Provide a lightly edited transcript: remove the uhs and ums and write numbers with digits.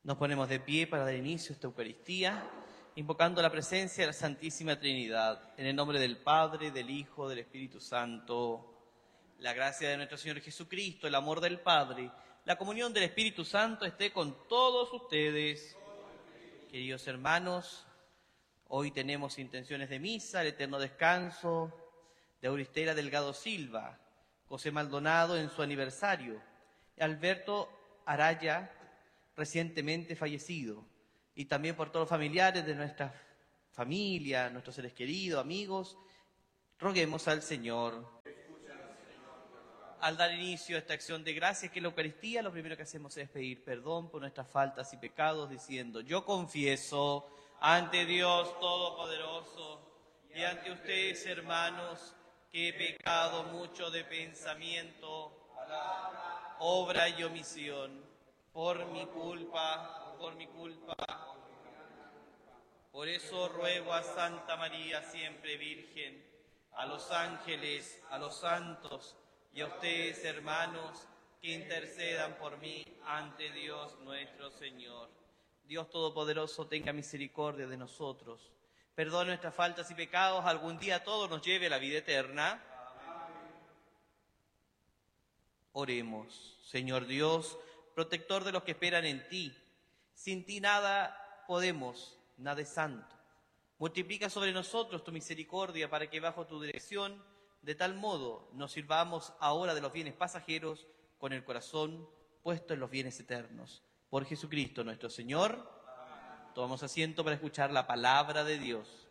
Nos ponemos de pie para dar inicio a esta Eucaristía, invocando la presencia de la Santísima Trinidad, en el nombre del Padre, del Hijo, del Espíritu Santo. La gracia de nuestro Señor Jesucristo, el amor del Padre, la comunión del Espíritu Santo esté con todos ustedes. Queridos hermanos, hoy tenemos intenciones de misa, el eterno descanso de Auristela Delgado Silva, José Maldonado en su aniversario, Alberto Araya, recientemente fallecido, y también por todos los familiares de nuestra familia, nuestros seres queridos, amigos. Roguemos al Señor. Al dar inicio a esta acción de gracias que es la Eucaristía, lo primero que hacemos es pedir perdón por nuestras faltas y pecados, diciendo: yo confieso ante Dios Todopoderoso y ante ustedes, hermanos, que he pecado mucho de pensamiento, obra y omisión, por mi culpa. Por eso ruego a Santa María, siempre Virgen, a los ángeles, a los santos y a ustedes, hermanos, que intercedan por mí ante Dios nuestro Señor. Dios Todopoderoso, tenga misericordia de nosotros, perdone nuestras faltas y pecados, algún día todo nos lleve a la vida eterna. Oremos. Señor Dios, protector de los que esperan en ti, sin ti nada podemos, nada es santo. Multiplica sobre nosotros tu misericordia para que bajo tu dirección, de tal modo, nos sirvamos ahora de los bienes pasajeros con el corazón puesto en los bienes eternos. Por Jesucristo nuestro Señor. Tomamos asiento para escuchar la palabra de Dios.